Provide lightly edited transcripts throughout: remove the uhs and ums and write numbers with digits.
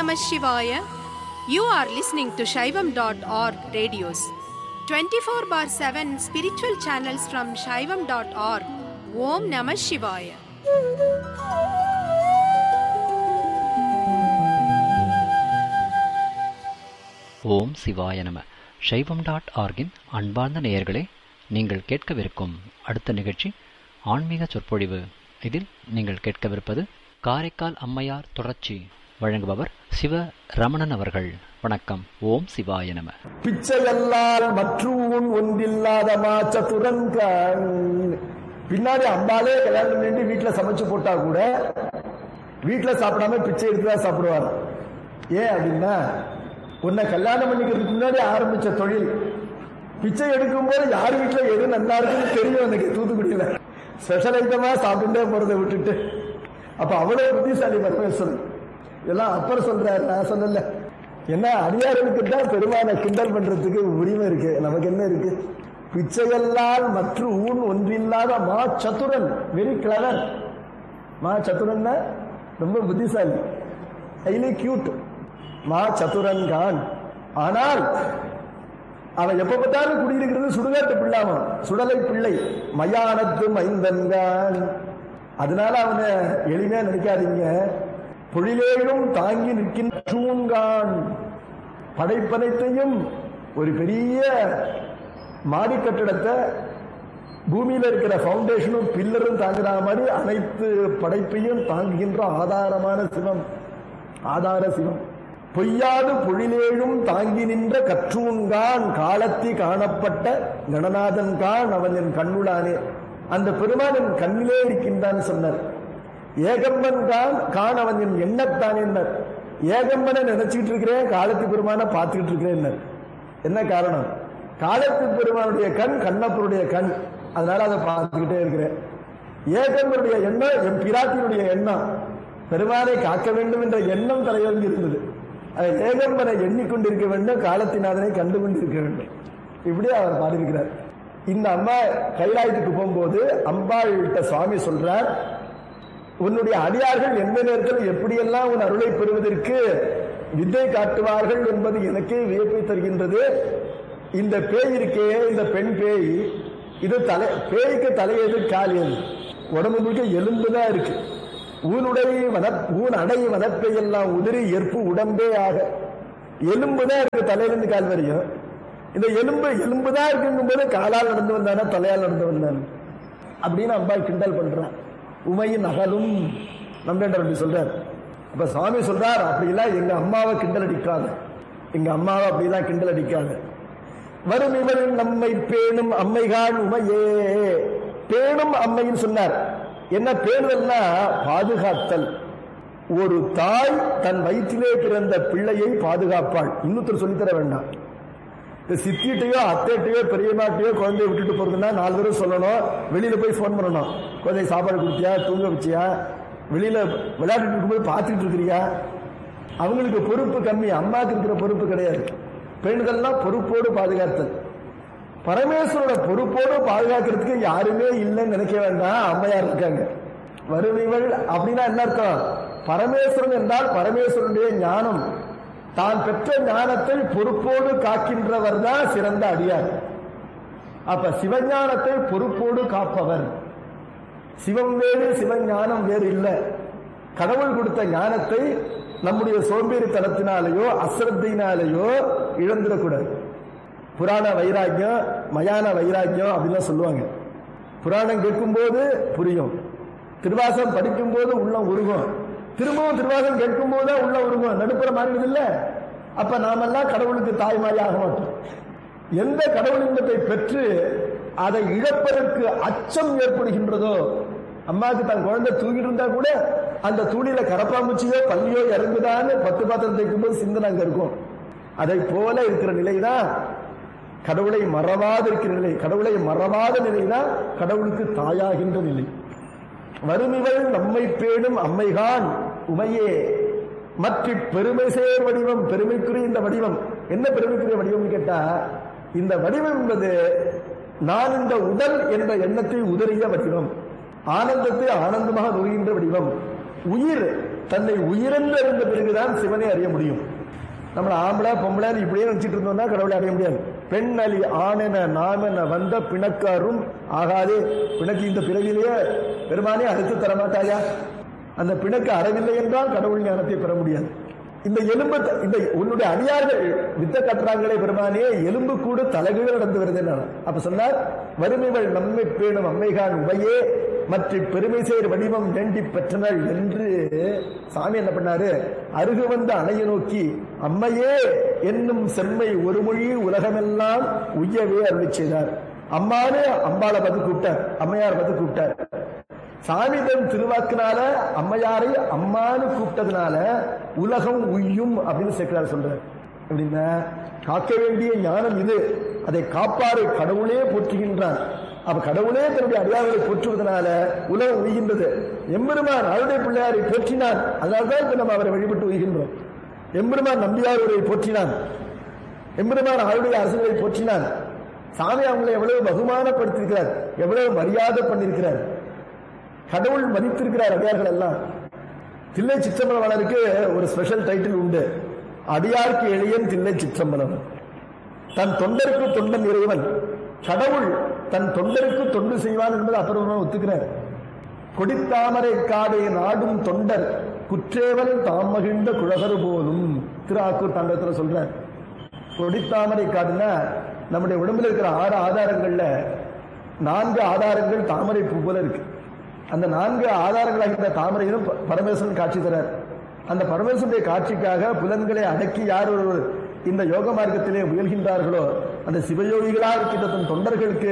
Namah Shivaya. You are listening to Shaivam.org radios. 24/7 spiritual channels from Shaivam.org. Om Namah Shivaya. ஓம் சிவாய நம. Shaivam.org-இன் அன்பார்ந்த நேயர்களே, நீங்கள் கேட்கவிருக்கும் அடுத்த நிகழ்ச்சி ஆன்மீக சொற்பொழிவு. இதில் நீங்கள் கேட்கவிருப்பது காரைக்கால் அம்மையார் தொடர்ச்சி. வழங்குபவர் சிவ ரமணன் அவர்கள். வணக்கம். ஓம் சிவாய நம. பிச்சையல்லால் மற்றும் ஒன்றில்லாத மாச்சதுரன். பின்னாடி அம்பாலே கல்யாணம் பண்ணி வீட்டுல சமைச்சு போட்டா கூட வீட்டுல சாப்பிடாம பிச்சை எடுத்துதான் சாப்பிடுவாங்க. ஏன் அப்படின்னா, உன்னை கல்யாணம் பண்ணிக்கிறதுக்கு முன்னாடி ஆரம்பிச்ச தொழில் பிச்சை எடுக்கும் போது யார் வீட்டுல எது நல்லா இருக்குன்னு தெரியும். எனக்கு தூத்துக்குடியில ஸ்பெஷல் ஐட்டமா சாப்பிட்டுட்டே போறதை விட்டுட்டு, அப்ப அவ்வளவு புத்திசாலி பரமேஸ்வரன். இதெல்லாம் அப்புறம் சொல்றாரு, நான் சொல்லல. என்ன, அடியார்களுக்கு தான் பெருமான கிண்டல் பண்றதுக்கு உரிமை இருக்கு, நமக்கு என்ன இருக்கு? பிச்சையல்லால் மற்றும் ஊன் ஒன்றில்லாத மா சதுரன். Very clever. மா சதுரன் ரொம்ப புத்திசாலி, ஹைலி கியூட். மா சதுரன் கான். ஆனால் அவன் எப்ப பார்த்தாலும் குடியிருக்கிறது சுடுகாட்டு பிள்ளாமன், சுடலை பிள்ளை, மயானத்து மைந்தன்கான். அதனால அவனை எளிமையா நினைக்காதீங்க. பொழிலேயும் தாங்கி நிற்கின்றான். படைப்பனைத்தையும், ஒரு பெரிய மாடி கட்டிடத்தை பூமியில இருக்கிற பவுண்டேஷனும் பில்லரும் தாங்குற மாதிரி அனைத்து படைப்பையும் தாங்குகின்ற ஆதாரமான சிவம், ஆதார சிவம். பொய்யாது பொழிலேழும் தாங்கி நின்ற கற்றூன்கான். காலத்தி காணப்பட்ட கணநாதன் கான். அவன் என் கண்ணுளானே. அந்த பெருமான் என் கண்ணிலே இருக்கின்றான் சொன்னார். ஏகம்பன் கான். அவன் என் எண்ணத்தான் என்ன. ஏகம்பனை நினைச்சுக்கிட்டு இருக்கிறேன், காலத்தி பெருமான பார்த்துக்கிட்டு இருக்கிறேன். என்ன காரணம்? காலத்தி பெருமானுடைய கண் கண்ணப்பருடைய கண், அதனால அதை பார்த்துக்கிட்டே இருக்கிறேன். ஏகம்பனுடைய எண்ணம் என் பிராட்டியுடைய எண்ணம், பெருமானை காக்க வேண்டும் என்ற எண்ணம் தலைவந்து இருந்தது. ஏகம்பனை எண்ணிக்கொண்டிருக்க வேண்டும், காலத்தினாதனை கண்டு கொண்டிருக்க வேண்டும். இப்படி அவர் பாடியிருக்கிறார். இந்த அம்மா கைலாயத்துக்கு போகும்போது அம்பாள்கிட்ட சுவாமி சொல்றார், உன்னுடைய அடியார்கள் எந்த நேரத்தில் எப்படியெல்லாம் உன் அருளை பெறுவதற்கு வித்தை காட்டுவார்கள் என்பது எனக்கே வியப்பை தருகின்றது. இந்த பேய் இருக்கே, இந்த பெண் பேய், இது பேய்க்கு தலையது கால் எது, உடம்பு முழுக்க எலும்புதான் இருக்கு. ஊன் அடை வனப்பை எல்லாம் உதிரி எற்பு உடம்பே ஆக. எலும்புதான் இருக்கு தலையிலிருந்து கால் வரையும். இந்த எலும்புதான் இருக்குங்கும் போது காலால் நடந்து வந்தானா தலையால் நடந்து வந்தானு அப்படின்னு அம்பாள் கிண்டல் பண்றான். உமையின் அகலும் நம்பேண்டர் அப்படி சொல்றார். அப்ப சுவாமி சொல்றார், அப்படிலாம் எங்க அம்மாவை கிண்டல் அடிக்காத, எங்க அம்மாவை அப்படிலாம் கிண்டல் அடிக்காத. வரும் இவரில் நம்மை பேணும் அம்மைகான் உமையே. பேணும் அம்மைன்னு சொன்னார். என்ன பேணுதல்னா பாதுகாத்தல். ஒரு தாய் தன் வயிற்றிலே பிறந்த பிள்ளையை பாதுகாப்பாள். இன்னொருத்தர் சொல்லித்தர வேண்டாம். சித்திட்டையோ அத்தைட்டையோ பெரியமாட்டையோ குழந்தைய விட்டுட்டு போறதுன்னா 4 பேரும் சொல்லணும். வெளியில போய் போன் பண்ணணும், குழந்தை சாப்பாடு கொடுத்தியா, தூங்க வச்சியா, வெளியில விளையாட்டு இருக்கும்போது பார்த்துட்டு இருக்கிறியா. அவங்களுக்கு பொறுப்பு கம்மி, அம்மாவுக்கு இருக்கிற பொறுப்பு கிடையாது. பெண்கள்லாம் பொறுப்போடு பாதுகாத்தல். பரமேஸ்வரோட பொறுப்போடு பாதுகாக்கிறதுக்கு யாருமே இல்லைன்னு நினைக்க வேண்டாம், அம்மையார் இருக்காங்க. வருவிவள் அப்படின்னா என்ன அர்த்தம்? பரமேஸ்வரன் என்றால் பரமேஸ்வரனுடைய ஞானம், தான் பெற்ற ஞானத்தை பொறுப்போடு காக்கின்றவர் தான் சிறந்த அடியார். அப்ப சிவஞானத்தை பொறுப்போடு காப்பவர். சிவம் வேறு சிவஞானம் வேறு இல்லை. கடவுள் கொடுத்த ஞானத்தை நம்முடைய சோம்பேறித்தனத்தினாலேயோ அசிரத்தையினாலேயோ இழந்துடக்கூடாது. புராண வைராக்கியம், மயான வைராக்கியம் அப்படின்லாம் சொல்லுவாங்க. புராணம் கேட்கும் போது புரியும், திருவாசகம் படிக்கும் போது உள்ளம் உருகும், திரும்பவும் திருவாசகம் கேட்கும் போதுதான் உள்ளம் உருகும். நடுப்புற மாறிடுது இல்ல. அப்ப நாமெல்லாம் கடவுளுக்கு தாய்மாரி ஆக மாட்டோம். எந்த கடவுள் இன்பத்தை பெற்று அதை இழப்பதற்கு அச்சம் ஏற்படுகின்றதோ, அம்மாவுக்கு தன் குழந்தை தூங்கிட்டு இருந்தா கூட அந்த தூளில கரப்பாம்பூச்சியோ பள்ளியோ இறங்குதான்னு 10 பாத்திரம் தைக்கும் போது சிந்தனை அங்க இருக்கும். அதை போல இருக்கிற நிலைதான் கடவுளை மறவாத இருக்கிற நிலை. கடவுளை மறவாத நிலைதான் கடவுளுக்கு தாயாகின்ற நிலை. வருமிவள் நம்மை பேடும் அம்மைகான் உமையே. மற்ற பெருமை சேர் வடிவம். பெருமைக்குரிய இந்த வடிவம் என்ன? பெருமைக்குரிய வடிவம் கேட்டா, இந்த வடிவம் என்பது நான் இந்த உடல் என்ற எண்ணத்தை உதறிய வடிவம், ஆனந்தத்தை ஆனந்தமாக நுழைகின்ற வடிவம், உயிர் தன்னை உயிரிழந்து இருந்த பிறகுதான் சிவனை அறிய முடியும். நம்மள ஆம்பளை பொம்பளை இப்படியே நினைச்சிட்டு இருந்தோம்னா கடவுளை அறிய முடியாது. பெண் அலி ஆணென நாமென வந்த பிணக்காரும் ஆகாதே. பிணக்கு இந்த பிறவிலேயே பெருமானே அடுத்து தரமாட்டாயா? அந்த பிணக்கு அறவில்லை என்றால் கடவுள் ஞானத்தை பெற முடியாது. இந்த எலும்பு, இந்த உன்னுடைய அடியார்கள் வித்த கட்டுறாங்களே பெருமானே, எலும்பு கூட தலைகீழ் நடந்து வருது. அப்ப சொன்னார், வறுமைகள் நம்மை பேணும் அம்மைகான் உபையே மற்ற பெருமை சேர் வடிவம் வேண்டி பெற்றனர் என்று சாமி என்ன பண்ணாரு, அருகு வந்த அணையை நோக்கி அம்மையே என்னும் செம்மை ஒரு மொழி உலகமெல்லாம் உய்யவே அருளி செய்தார். அம்மானு அம்பாளை பார்த்து கூப்பிட்டார், அம்மையார் பார்த்து கூப்பிட்டார். சாமிதன் திருவாக்குனால அம்மையாரை அம்மானு கூப்பிட்டதுனால உலகம் உய்யும் அப்படின்னு சேர்க்கிறார் சொல்றார். அப்படின்னா காக்க வேண்டிய ஞானம் இது, அதை காப்பாரை கடவுளே போற்றுகின்றான். அப்ப கடவுளே தன்னுடைய அடியார்களை போற்றுவதனால உலகம் உய்கின்றது. எம்பெருமான் அவருடைய பிள்ளையாரை போற்றினான், அதனால்தான் இப்ப நம்ம அவரை வழிபட்டு உய்கின்றோம். எம்பெருமான் நம்பியாரை போற்றினான், எம்பெருமான் அவருடைய அரசுகளை போற்றினான். சாமி அவங்களை எவ்வளவு பகுமானப்படுத்திருக்கிறார், எவ்வளவு மரியாதை பண்ணிருக்கிறார், கடவுள் மதித்திருக்கிறார் அடியார்கள் எல்லாம். தில்லை சிற்றம்பலவனருக்கு ஒரு ஸ்பெஷல் டைட்டில் உண்டு, அடியார்க்கு எளியன் தில்லை சிற்றம்பலம். தன் தொண்டருக்கு தொண்டன் இறைவன். கடவுள் தன் தொண்டருக்கு தொண்டு செய்வான் என்பது அப்புறமா ஒத்துக்கிறார். கொடித்தாமரை காடை நாடும் தொண்டர் குற்றேவல் தாம் மகிழ்ந்த குழகர் போலும் திருஆக்கூர் தாண்டவத்தில் சொல்றார். கொடித்தாமரை காடுன்னா நம்முடைய உடம்புல இருக்கிற 6 ஆதாரங்கள்ல 4 ஆதாரங்கள் தாமரை பூ போல இருக்கு. அந்த 4 ஆதாரங்களாக இந்த தாமரையிலும் பரமேஸ்வரன் காட்சி தரார். அந்த பரமேஸ்வருடைய காட்சிக்காக புலன்களை அடக்கி யார் ஒரு இந்த யோக மார்க்கத்திலே முயல்கின்றார்களோ அந்த சிவயோகிகளா இருக்கின்ற தன் தொண்டர்களுக்கு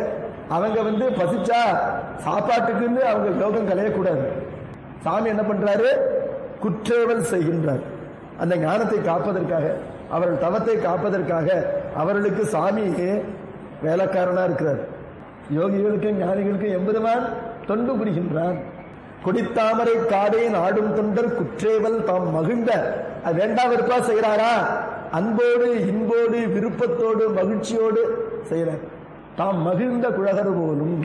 அவங்க பசிச்சா சாப்பாட்டுக்குன்னு அவங்க யோகம் கலையக்கூடாது. சாமி என்ன பண்றாரு, குற்றேவல் செய்கின்றார். அந்த ஞானத்தை காப்பதற்காக, அவர்கள் தவத்தை காப்பதற்காக அவர்களுக்கு சாமி வேலைக்காரனா இருக்கிறார். யோகிகளுக்கு ஞானிகளுக்கு எம்பெருமான் தொண்டு புரிகின்றான். கொடித்தாமரை காடே நாடும் தொண்டர் குற்றேவல் தாம் மகிழ்ந்த, அது வேண்டாம் இருப்பா செய்யறாரா, அன்போடு இன்போடு விருப்பத்தோடு மகிழ்ச்சியோடு செய்யறார். தாம் மகிழ்ந்த குழகர் போலும்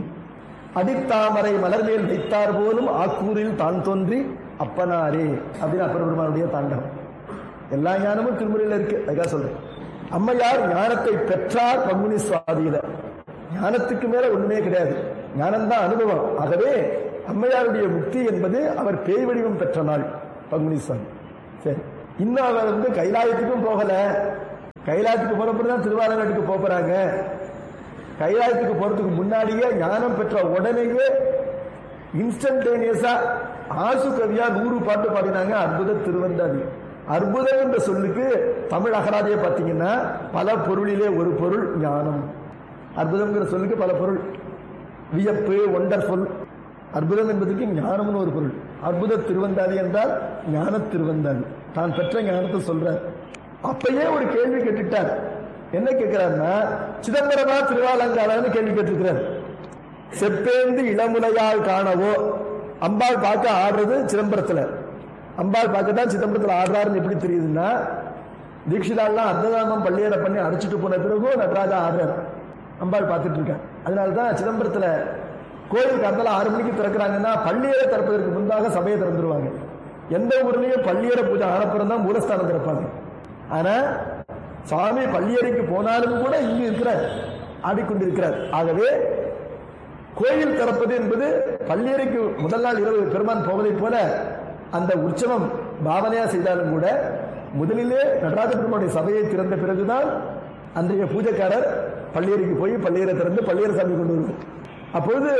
அடித்தாமரை மலர் மேல் வைத்தார் போலும் ஆக்கூரில் தான் தோன்றி அப்பனாரே அப்படின்னு அப்பர் பெருமானுடைய தாண்டவம். எல்லா ஞானமும் திருமுறையில் இருக்கு, அதுக்காக சொல்றேன். அம்மையார் ஞானத்தை பெற்றார் பங்குனி சுவாதியில. ஞானத்துக்கு மேல ஒண்ணுமே கிடையாது, ஞானம்தான் அனுபவம். ஆகவே அம்மையாருடைய முக்தி என்பது அவர் பேய் வடிவம் பெற்ற நாள் பங்குனி சுவாமி. சரி, இன்னும் அவர் கைலாயத்துக்கும் போகல. கைலாயத்துக்கு போறப்பதான் திருவாரூருக்கு போறாங்க. கைலாயத்துக்கு போறதுக்கு முன்னாடியே ஞானம் பெற்ற உடனேயே இன்ஸ்டன்டேனியஸா ஆசு கவியா 100 பாட்டு பாடினாங்க. அற்புத திருவந்தாதி. அற்புதம் என்ற சொல்லுக்கு தமிழ் அகராதியை பார்த்தீங்கன்னா பல பொருளிலே ஒரு பொருள் ஞானம். அற்புதம்ங்கிற சொல்லுக்கு பல பொருள், வியப்பு, ஒண்டர்ஃபுல். அற்புதம் என்பதற்கு ஞானம்னு ஒரு பொருள். அற்புத திருவந்தாதி என்றால் ஞான திருவந்தாதி, தான் பெற்ற ஞானத்தை சொல்றார். அப்பயே ஒரு கேள்வி கேட்டுட்டார். என்ன கேட்கிறார்னா, சிதம்பரமா திருவாலங்காலன்னு கேள்வி கேட்டிருக்கிறார். செப்பேந்து இளமுலையால் காணவோ, அம்பாள் பார்க்க ஆடுறது சிதம்பரத்துல, அம்பாள் பார்க்க தான் சிதம்பரத்துல ஆடுறாருன்னு எப்படி தெரியுதுன்னா, தீட்சிதாலாம் அர்த்ததாமம் பள்ளியரை பண்ணி அடைச்சிட்டு போன பிறகும் நடராஜா ஆடுறாரு, அம்பாள் பார்த்துட்டு இருக்காங்க. அதனாலதான் சிதம்பரத்துல கோயில் காலத்துல 6 மணிக்கு திறக்கிறாங்கன்னா பள்ளியரை திறப்பதற்கு முன்பாக சபையை திறந்துருவாங்க. எந்த ஊர்லயும் பள்ளியரை பூஜை ஆனப்புறம் தான் மூலஸ்தானம் திறப்பாங்க. ஆனா சுவாமி பள்ளியறைக்கு போனாலும் கூட இங்கு இருக்கிறார், ஆடிக்கொண்டிருக்கிறார். ஆகவே கோயில் திறப்பது என்பது பள்ளியறைக்கு முதல் நாள் இரவு பெருமான் போவதை போல அந்த உற்சவம் பாவனையா செய்தாலும் கூட முதலிலே நடராஜ பெருமானுடைய சபையை திறந்த பிறகுதான் அன்றைய பூஜைக்காரர் பள்ளியறைக்கு போய் பள்ளியறை திறந்து பள்ளியறை சாமி கொண்டு வருவார். அப்பொழுது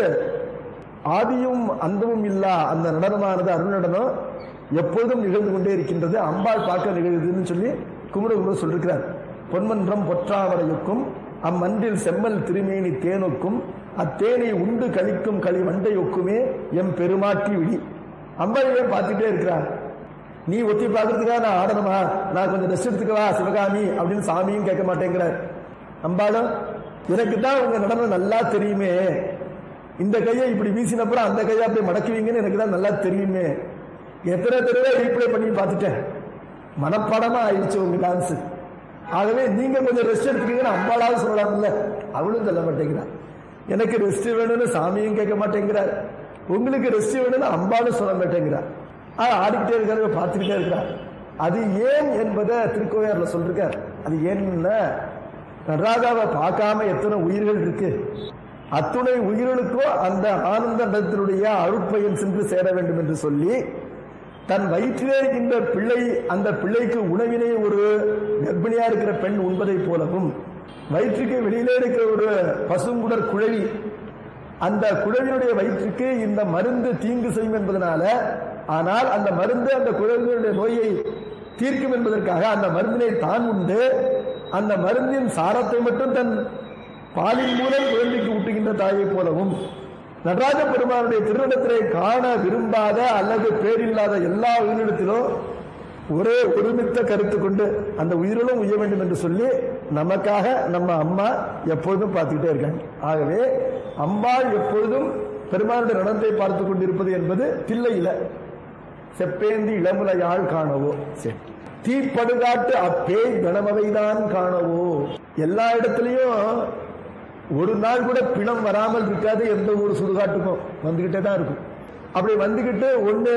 ஆதியும் அந்தமும் இல்லா அந்த நடனமானது அருள் நடனம் எப்பொழுதும் நிகழ்ந்து கொண்டே இருக்கின்றது. அம்பாள் பார்க்க நிகழ்வுன்னு சொல்லி குமரகுரு சொல்லிருக்கிறார். பொன்மன்றம் பொற்றாமரையுக்கும் அம்மன்றில் செம்மல் திருமேனி தேனொக்கும் அத்தேனை உண்டு கழிக்கும் களி வண்டையொக்குமே எம் பெருமாட்டி விழி. அம்பாளையே பார்த்துட்டே இருக்கிறார். நீ ஒத்தி பார்க்கறதுக்காக நான் ஆடணுமா, நான் கொஞ்சம் ரெஸ்ட் எடுத்துக்கவா சிவகாமி அப்படின்னு சாமியும் கேட்க மாட்டேங்கிறார். அம்பாளும் எனக்கு தான் உங்க நடனம் நல்லா தெரியுமே, இந்த கையை இப்படி வீசினப்புறம் அந்த கையை அப்படி மடக்குவீங்கன்னு எனக்கு தான் நல்லா தெரியுமே, எத்தனை தடவை ரீப்ளே பண்ணி பார்த்துட்டேன், மனப்பாடமா ஆயிடுச்சு உங்க டான்ஸ். ஆகவே நீங்க கொஞ்சம் ரெஸ்ட் எடுத்துக்கீங்கன்னு அம்பாளாவது சொல்லலாம்ல, அவளும் சொல்ல மாட்டேங்கிறார். எனக்கு ரெஸ்ட் வேணும்னு சாமியும் கேட்க மாட்டேங்கிறார், உங்களுக்கு ரெஸ்ட் வேணும்னு அம்பாலும் சொல்ல மாட்டேங்கிறார். ஆடிக்கிட்டே இருக்காரு, பார்த்துக்கிட்டே இருக்கிறார். அது ஏன் என்பதை திருக்கோயாறுல சொல்றார். அது ஏன்னா நடராஜாவை பார்க்காம எத்தனை உயிர்கள் இருக்கு, அத்துணை உயிர்களுக்கோ அந்த ஆனந்த நடத்தினுடைய அருட்பயன் சென்று சேர வேண்டும் என்று சொல்லி தன் வயிற்றிலே இருக்கின்ற பிள்ளை, அந்த பிள்ளைக்கு உணவினை ஒரு கர்ப்பிணியா இருக்கிற பெண் உண்பதை போலவும், வயிற்றுக்கு வெளியிலே இருக்கிற ஒரு பசுங்குடர் குழவி, அந்த குழவினுடைய வயிற்றுக்கு இந்த மருந்து தீங்கு செய்யும் என்பதனால, ஆனால் அந்த மருந்து அந்த குழவினுடைய நோயை தீர்க்கும் என்பதற்காக அந்த மருந்தினை தான் உண்டு, அந்த மருந்தின் சாரத்தை மட்டும் தன் பாலின் மூலம் குழந்தைக்கு ஊட்டுகின்ற தாயை போலவும், நடராஜ பெருமானுடைய திருநடத்திலே காண விரும்பாத அல்லது பேரில்லாத எல்லா உயிரினத்திலும் ஒரே ஒருமித்த கருத்து கொண்டு அந்த உயிரிலும் உய்ய வேண்டும் என்று சொல்லி நமக்காக நம்ம அம்மா எப்பொழுதும் பார்த்துக்கிட்டே இருக்காங்க. ஆகவே அம்பாள் எப்பொழுதும் பெருமானுடைய நடனத்தை பார்த்து கொண்டிருப்பது என்பது தில்லையில செப்பேந்தி இளமுலையாள் காணவோ, சரி தீப்படுகாட்டு அப்பே கணமவைதான் காணவோ. எல்லா இடத்துலையும் ஒரு நாள் கூட பிணம் வராமல் இருக்காது. எந்த ஒரு சுடுகாட்டுக்கும் வந்துகிட்டே தான் இருக்கும். அப்படி வந்துகிட்டு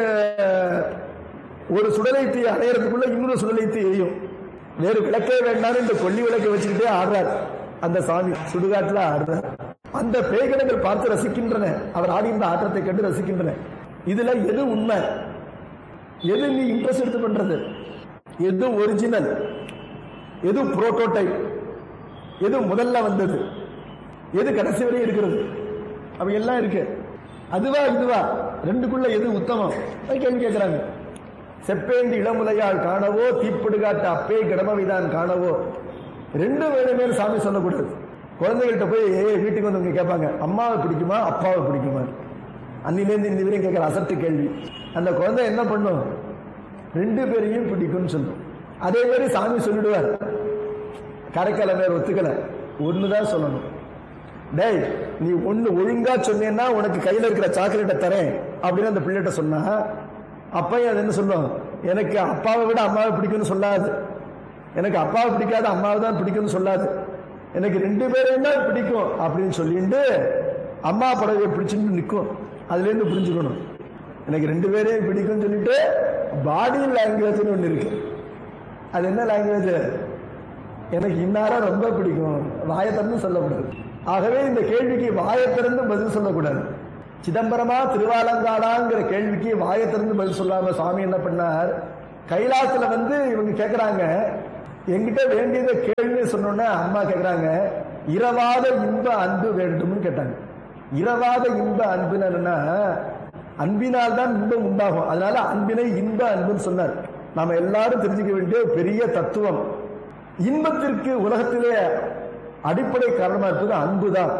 ஒரு சுடலை தீ அணையறதுக்குள்ள இன்னொரு சுடலை தீ எரியும். வேறு விளக்கே வேண்டாம், இந்த கொல்லி விளக்கை வச்சுக்கிட்டே ஆடுறார் அந்த சாமி, சுடுகாட்டுல ஆடுறார். அந்த பேய்கணங்கள் பார்த்து ரசிக்கின்றன, அவர் ஆடுகின்ற ஆட்டத்தை கண்டு ரசிக்கின்றன. இதுல எது உண்மை, எது நீ இன்ட்ரெஸ்ட் எடுத்து பண்றது, எது ஒரிஜினல், எது புரோட்டோடைப், எது முதல்ல வந்தது, எது கடைசி வரை இருக்கிறது, அப்ப எல்லாம் இருக்கு. அதுவா இதுவா, ரெண்டுக்குள்ள எது உத்தமம் கேள்வி கேட்கிறாங்க. செப்பேந்தி இளமுலையாள் காணவோ, தீப்படுகாட்டு அப்பே கடமவைதான் காணவோ. ரெண்டு வேணுமே சாமி சொல்லக்கூடாது. குழந்தைகள்கிட்ட போய் வீட்டுக்கு வந்து கேட்பாங்க, அம்மாவை பிடிக்குமா அப்பாவை பிடிக்குமா, அன்னிலேருந்து இந்த வரையும் கேட்கிற அசட்டு கேள்வி. அந்த குழந்தை என்ன பண்ணும், ரெண்டு பேரையும் பிடிக்கும்னு சொல்லும். அதே மாதிரி சாமி சொல்லிடுவார், கரைக்கலை மேல ஒத்துக்கலை, ஒண்ணுதான் சொல்லணும். டேய் நீ ஒண்ணு ஒழுங்கா சொன்னேன்னா உனக்கு கையில இருக்கிற சாக்லேட்டை தரேன் அப்படின்னு அந்த பிள்ளைகிட்ட சொன்னா, அப்பையும் அது என்ன சொல்லும், எனக்கு அப்பாவை விட அம்மாவை பிடிக்கும்னு சொல்லாது, எனக்கு அப்பாவை பிடிக்காது அம்மாவை தான் பிடிக்கும்னு சொல்லாது, எனக்கு ரெண்டு பேரையும் தான் பிடிக்கும் அப்படின்னு சொல்லிட்டு அம்மா படவை பிடிச்சுட்டு நிற்கும். அதுல இருந்து புரிஞ்சுக்கணும், எனக்கு ரெண்டு பேரையும் பிடிக்கும்னு சொல்லிட்டு பாடி லாங்குவேஜ்னு ஒண்ணு இருக்கு. அது என்ன லாங்குவேஜ், எனக்கு இன்னாரா ரொம்ப பிடிக்கும், வாயத்திறந்து சொல்லக்கூடாது. ஆகவே இந்த கேள்விக்கு வாயத்திறந்து பதில் சொல்லக்கூடாது. சிதம்பரமா திருவாலங்காடாங்கிற கேள்விக்கு வாயத்திறந்து பதில் சொல்லாம சுவாமி என்ன பண்ணார், கைலாசத்துல வந்து இவங்க கேட்கிறாங்க, என்கிட்ட வேண்டியதை கேள்வி சொன்னோன்னா அம்மா கேட்கிறாங்க, இரவாத இன்ப அன்பு வேண்டும்னு கேட்டாங்க. இரவாத இன்ப அன்புன்னு என்னன்னா, அன்பினால் தான் இன்பம் உண்டாகும், அதனால அன்பினை இன்ப அன்புன்னு சொன்னார். நாம எல்லாரும் தெரிஞ்சுக்க வேண்டிய பெரிய தத்துவம், இன்பத்திற்கு உலகத்திலே அடிப்படை காரணமா இருப்பது அன்புதான்.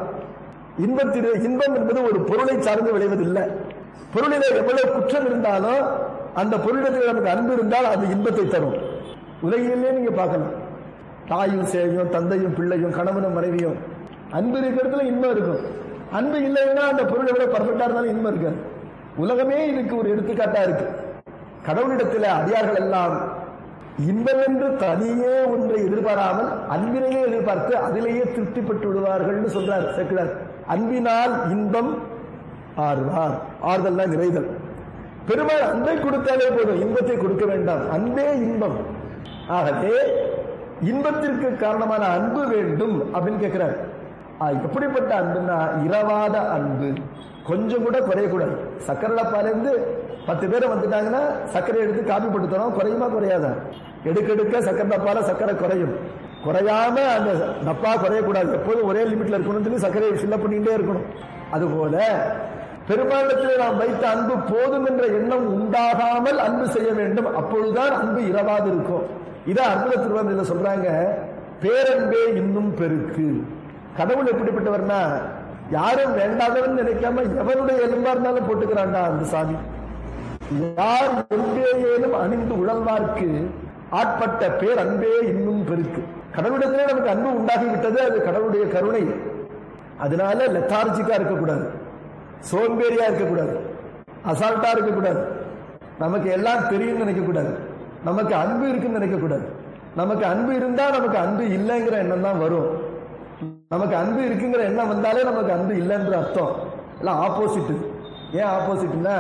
இன்பம் என்பது ஒரு பொருளை சார்ந்து விளைவதில்லை. பொருளிலே எவ்வளவு குற்றம் இருந்தாலும் அந்த பொருளிடத்தில் நமக்கு அன்பு இருந்தால் அது இன்பத்தை தரும். உலகிலே நீங்க பார்க்கலாம், தாயும் சேயும் தந்தையும் பிள்ளையும் கணவனும் மனைவியும், அன்பு இருக்கிறதுல இன்பம் இருக்கும். அன்பு இல்லைன்னா அந்த பொருளை விட பர்ஃபெக்டா இருந்தாலும் இன்பம் இருக்காது. உலகமே இதுக்கு ஒரு எடுத்துக்காட்டா இருக்கு. கடவுளிடத்தில் அடியார்கள் எல்லாம் இன்பம் என்று தனியே ஒன்றை எதிர்பாராமல் அன்பினையே எதிர்பார்த்து அதிலேயே திருப்திப்பட்டு விடுவார்கள் சொல்றார் சேக்கிழார். அன்பினால் இன்பம் ஆறுவார், ஆறுதல்னா நிறைதல். பெருமாள் அன்பை கொடுத்தாலே போதும், இன்பத்தை கொடுக்க வேண்டாம், அன்பே இன்பம். ஆகவே இன்பத்திற்கு காரணமான அன்பு வேண்டும் அப்படின்னு கேட்கிறார். எப்படிப்பட்ட அன்புன்னா இரவாத அன்பு, கொஞ்சம் கூட குறையக்கூடாது. சக்கரை டப்பாலேருந்து 10 பேரை வந்துட்டாங்கன்னா சர்க்கரை எடுத்து காப்பி போட்டு தரோம், குறையுமா குறையாதா? எடுக்க சக்கரை டப்பால சக்கரை குறையும், குறையாம அந்த டப்பா குறையக்கூடாது, எப்போதும் ஒரே லிமிட்ல இருக்கணும் சொல்லி சர்க்கரையை ஃபில்லப் பண்ணிட்டே இருக்கணும். அதுபோல பெருமாளத்தில் நாம் வைத்த அன்பு போதும் என்ற எண்ணம் உண்டாகாமல் அன்பு செய்ய வேண்டும், அப்பொழுதுதான் அன்பு இரவாது இருக்கும். இதான் அற்புத திருவாதிரையில சொல்றாங்க, பேரன்பே இன்னும் பெருக்கு. கடவுள் எப்படிப்பட்டவர்னா, யாரும் வேண்டாதவன் நினைக்காம எவனுடைய எலும்பா இருந்தாலும் போட்டுக்கிறான்டா அந்த சாமி. யார் எம்பேயேனும் அணிந்து உழல்வார்க்கு ஆட்பட்ட பேர் அன்பே இன்னும் பெருக்கு. கடவுளிடத்திலே நமக்கு அன்பு உண்டாகி விட்டது, அது கடவுளுடைய கருணை. அதனால லெத்தார்ஜிக்கா இருக்கக்கூடாது, சோம்பேறியா இருக்கக்கூடாது, அசால்ட்டா இருக்கக்கூடாது, நமக்கு எல்லாம் தெரியும் நினைக்கக்கூடாது, நமக்கு அன்பு இருக்குன்னு நினைக்கக்கூடாது. நமக்கு அன்பு இருந்தா நமக்கு அன்பு இல்லைங்கிற எண்ணம் தான் வரும். நமக்கு அன்பு இருக்குங்கிற எண்ணம் வந்தாலே நமக்கு அன்பு இல்லைன்ற அர்த்தம். எல்லாம் ஆப்போசிட். ஏன் ஆப்போசிட்னா,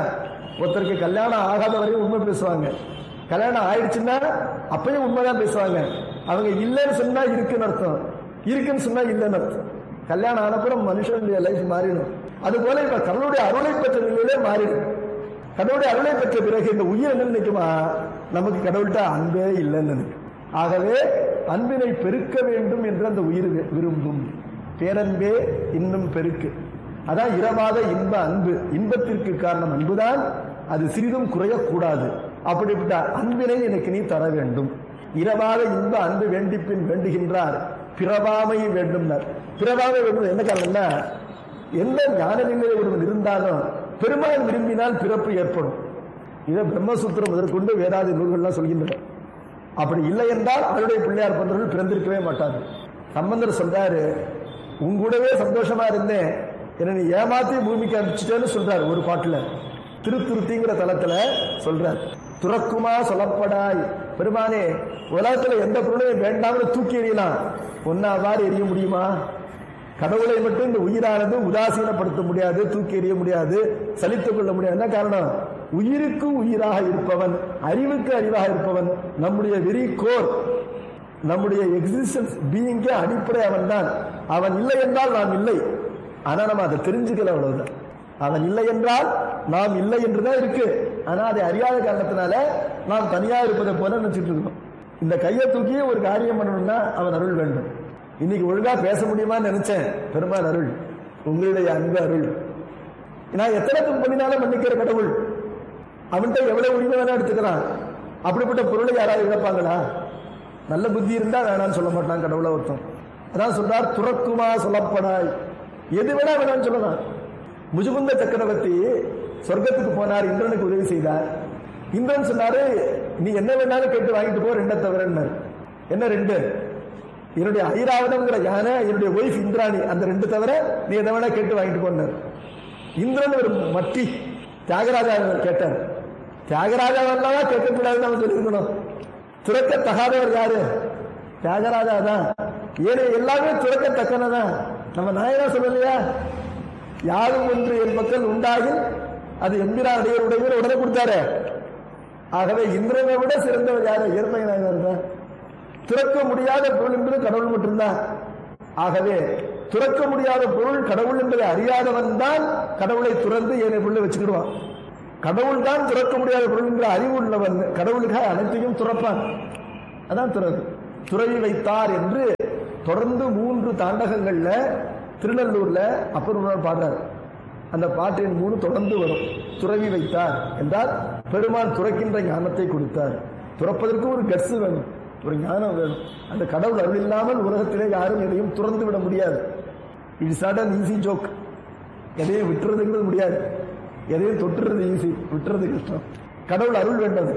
ஒருத்தருக்கு கல்யாணம் ஆகாத வரையும் உண்மை பேசுவாங்க, கல்யாணம் ஆயிடுச்சுன்னா அப்பயும் உண்மைதான் பேசுவாங்க. அவங்க இல்லைன்னு சொன்னா இருக்குன்னு அர்த்தம், இருக்குன்னு சொன்னா இல்லைன்னு அர்த்தம். கல்யாணம் ஆனப்புறம் மனுஷனுடைய லைஃப் மாறிடும். அது போல இப்ப கடவுளுடைய அருளை பெற்ற நிலையிலே மாறிடும். கடவுளுடைய அருளை பெற்ற பிறகு இந்த உயிர் என்ன நினைக்குமா, நமக்கு கடவுள்கிட்ட அன்பே இல்லைன்னு நினைக்கும். ஆகவே அன்பினை பெருக்க வேண்டும் என்று அந்த உயிர் விரும்பும். பேரன்பே இன்னும் பெருக்கு. அதான் இரவாத இன்ப அன்பு. இன்பத்திற்கு காரணம் அன்புதான், அது சிறிதும் குறையக்கூடாது. அப்படிப்பட்ட அன்பினை எனக்கு நீ தர வேண்டும். இரவாத இன்ப அன்பு வேண்டிப்பின் வேண்டுகின்றார், பிறவாமை வேண்டும்னார். பிறவாமை வேண்டும் என்ன காரணம்னா, எந்த ஞான நிலையில் ஒருவன் இருந்தாலும் பெருமான் விரும்பினால் பிறப்பு ஏற்படும். இதை பிரம்மசூத்திரம் முதற்கொண்டு வேதாதி நூல்கள்லாம் சொல்கின்றன. அப்படி இல்லை என்றால் அவருடைய பிள்ளையார் போன்றவர்கள் பிறந்திருக்கவே மாட்டார்கள். சம்பந்தர் சொல்றாரு, உங்கூடவே சந்தோஷமா இருந்தேன், என்ன நீ ஏமாத்தி பூமிக்கு அனுப்பிச்சிட்டேன்னு சொல்றாரு ஒரு பாட்டுல. திருத்துருத்திங்கிற தலத்துல சொல்றார், துறக்குமா சொல்லப்படாய். பெருமானே, உலகத்துல எந்த பொருளையும் வேண்டாம்னு தூக்கி எறியலாம், ஒன்னாவாறு எரிய முடியுமா? கடவுளை மட்டும் இந்த உயிரானது உதாசீனப்படுத்த முடியாது, தூக்கி எறிய முடியாது, சலித்துக் கொள்ள முடியாது. என்ன காரணம்? உயிருக்கு உயிராக இருப்பவன், அறிவுக்கு அறிவாக இருப்பவன், நம்முடைய வெரி கோர், நம்முடைய எக்ஸிஸ்டன்ஸ் பீயிங்கே அடிப்படை அவன் தான். அவன் இல்லை என்றால் நாம் இல்லை. ஆனா நம்ம அதை தெரிஞ்சுக்கல, அவ்வளவுதான். அவன் இல்லை என்றால் நாம் இல்லை என்றுதான் இருக்கு. ஆனா அதை அறியாத காரணத்தினால நாம் தனியா இருப்பதை போல நினைச்சிட்டு இருக்கோம். இந்த கையை தூக்கி ஒரு காரியம் பண்ணணும்னா அவன் அருள் வேண்டும். இன்னைக்கு ஒழுங்கா பேச முடியுமான்னு நினைச்சேன், பெருமாள் அருள், உங்களுடைய அன்பு அருள். நான் எத்தனை தப்பு பண்ணினாலும் மன்னிக்கிற கடவுள், அவன்கிட்ட எவ்வளவு உரிமை வேணா எடுத்துக்கிறான். அப்படிப்பட்ட பொருளை யாராவது இழப்பாங்களா? நல்ல புத்தி இருந்தா வேணான்னு சொல்ல மாட்டான் கடவுளை ஒருத்தம். அதான் சொல்றார், துறக்குமா சொல்லப்படாய். எது வேணா வேணான்னு சொல்லலாம். முஜுகுந்த சக்கரவர்த்தி சொர்க்கத்துக்கு போனார், இந்திரனுக்கு உதவி செய்தார். இந்திரன் சொன்னாரு, நீ என்ன வேணாலும் கேட்டு வாங்கிட்டு போ, ரெண்ட தவிர. என்ன ரெண்டு? என்னுடைய ஐராவதம்ங்கிற யானை, என்னுடைய ஒய்ஃப் இந்திராணி, அந்த ரெண்டு தவிர நீ எதை வேணா கேட்டு வாங்கிட்டு போனார். இந்திரன் ஒரு மட்டி தியாகராஜா கேட்டார். தியாகராஜாவெல்லாம் கேட்கக்கூடாதுன்னு அவன் சொல்லியிருக்கணும். துறக்கத்தகாதவர் யாரு? தியாகராஜா தான். ஏன்னா எல்லாமே துறக்கத்தக்கனதான். நம்ம நாயனா சொல்லலையா, யாரும் ஒன்று என் மக்கள் உண்டாகி அது எம்பிரானுடைய உடனே கொடுத்தாரு. ஆகவே இந்திரனை விட சிறந்தவர் யாரு? இயற்கை நாயனர் தான். துறக்க முடியாத பொருள் என்பது கடவுள் மட்டும்தான். ஆகவே துறக்க முடியாத பொருள் கடவுள் என்பதை அறியாதவன் தான் கடவுளை துறந்து ஏனை பொருளை வச்சுக்கிடுவான். கடவுள் தான் துறக்க முடியாத பொருள் என்கிற அறிவு உள்ளவன் கடவுளுக்காக அனைத்தையும் துறப்பான். அதான் துறவு. துறவி வைத்தார் என்று தொடர்ந்து 3 தாண்டகங்கள்ல திருநெல்லூர்ல அப்பர் பாடுறார். அந்த பாட்டின் 3 தொடர்ந்து வரும். துறவி வைத்தார் என்றால் பெருமான் துறக்கின்ற ஞானத்தை கொடுத்தார். துறப்பதற்கு ஒரு கட்ஸ் வேணும், ஒரு ஞானம் வேணும். அந்த கடவுள் அருள் இல்லாமல் உலகத்திலே யாரும் எதையும் துறந்து விட முடியாது. It's not an easy joke. எதையும் விட்டுறதுங்கிறது முடியாது, எதையும் தொட்டுறது ஈஸி, விட்டுறது கஷ்டம். கடவுள் அருள் வேண்டது.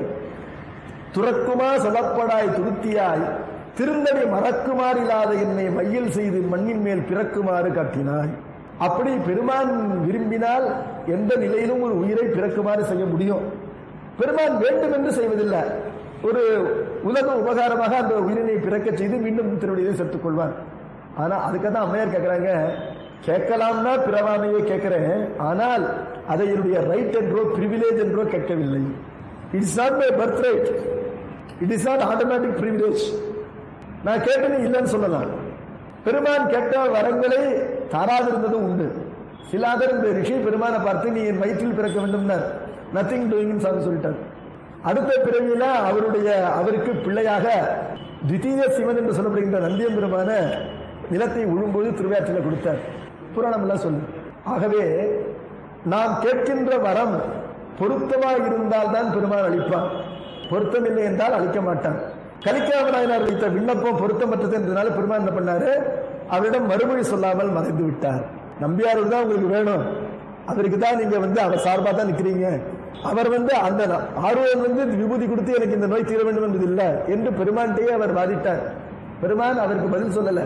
துறக்குமா சொல்லப்படாய் துருத்தியாய், திருந்தடி மறக்குமாறு இல்லாத என்னை மையில் செய்து மண்ணின் மேல் பிறக்குமாறு காட்டினாய். அப்படி பெருமான் விரும்பினால் எந்த நிலையிலும் ஒரு உயிரை பிறக்குமாறு செய்ய முடியும். பெருமான் வேண்டும் என்று செய்வதில்லை, ஒரு உலக உபகாரமாக அந்த உயிரினை பிறக்க செய்து மீண்டும் திருவடியை சேர்த்துக் கொள்வார். ஆனா அதுக்காக அம்மையார் கேட்கிறாங்க, கேட்கலாம்னா பிறவாமையை கேட்கிறேன், ஆனால் அதை என்னுடைய ரைட் என்றோ பிரிவிலேஜ் என்றோ கேட்கவில்லை. It's not my birth right, it is not automatic privilege. நான் கேட்டேன்னு இல்லைன்னு சொல்லலாம். பெருமான் கேட்ட வரங்களை தாராதிருந்ததும் உண்டு. சிலாதர் இந்த ரிஷி பெருமானை பார்த்து நீ என் வயிற்றில் பிறக்க வேண்டும்னார். நத்திங் டூயிங் சொல்லிட்டார். அடுத்த பிறவியில அவருக்கு பிள்ளையாக தித்தீய சிவன் என்று சொல்லப்படுகின்ற நந்தியம் பெருமான நிலத்தை உழும்போது திருவாற்றில கொடுத்தார். புராணம் எல்லாம் சொல்லு. ஆகவே நாம் கேட்கின்ற வரம் பொருத்தமாக இருந்தால் தான் பெருமான் அளிப்பான், பொருத்தமில்லை என்றால் அளிக்க மாட்டான். கலிக்காமநாயனார் வைத்த விண்ணப்பம் பொருத்தமற்றது என்றதுனால பெருமான் என்ன பண்ணாரு, அவரிடம் மறுமொழி சொல்லாமல் மறைந்து விட்டார். நம்பியாருக்கு தான் உங்களுக்கு வேணும், அவருக்கு தான் நீங்க அவர் சார்பா தான் நிக்கிறீங்க. அவர் அந்த ஆர்வம் விபூதி கொடுத்து எனக்கு இந்த நோய் தீர வேண்டும் என்பது இல்லை என்று பெருமான்கிட்டே அவர் வாதிட்டார். பெருமான் அவருக்கு பதில் சொல்லல,